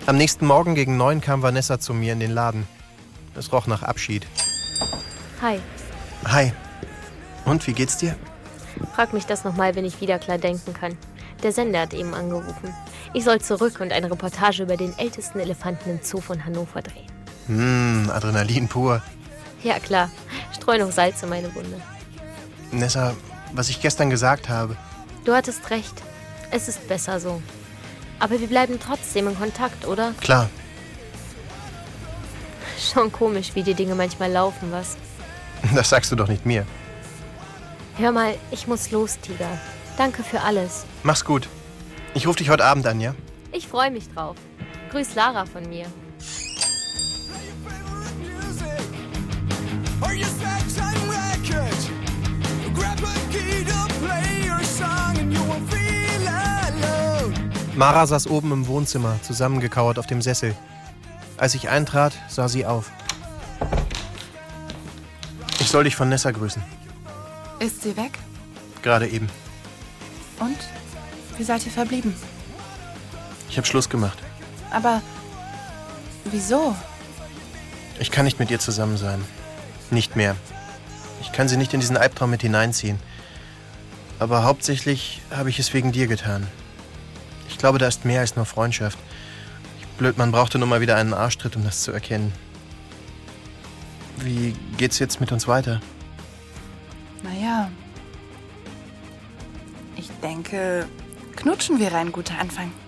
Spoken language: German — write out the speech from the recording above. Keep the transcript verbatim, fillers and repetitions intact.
Am nächsten Morgen gegen neun kam Vanessa zu mir in den Laden. Es roch nach Abschied. Hi. Hi. Und, wie geht's dir? Frag mich das nochmal, wenn ich wieder klar denken kann. Der Sender hat eben angerufen. Ich soll zurück und eine Reportage über den ältesten Elefanten im Zoo von Hannover drehen. Hm, Adrenalin pur. Ja, klar. Streu noch Salz in meine Wunde. Nessa, was ich gestern gesagt habe. Du hattest recht. Es ist besser so. Aber wir bleiben trotzdem in Kontakt, oder? Klar. Schon komisch, wie die Dinge manchmal laufen, was? Das sagst du doch nicht mir. Hör mal, ich muss los, Tiger. Danke für alles. Mach's gut. Ich rufe dich heute Abend an, ja? Ich freue mich drauf. Grüß Lara von mir. Mara saß oben im Wohnzimmer, zusammengekauert auf dem Sessel. Als ich eintrat, sah sie auf. Ich soll dich von Nessa grüßen. Ist sie weg? Gerade eben. Und? Wie seid ihr verblieben? Ich habe Schluss gemacht. Aber wieso? Ich kann nicht mit ihr zusammen sein. Nicht mehr. Ich kann sie nicht in diesen Albtraum mit hineinziehen. Aber hauptsächlich habe ich es wegen dir getan. Ich glaube, da ist mehr als nur Freundschaft. Blöd, man brauchte nur mal wieder einen Arschtritt, um das zu erkennen. Wie geht's jetzt mit uns weiter? Naja, ich denke, knutschen wäre ein guter Anfang.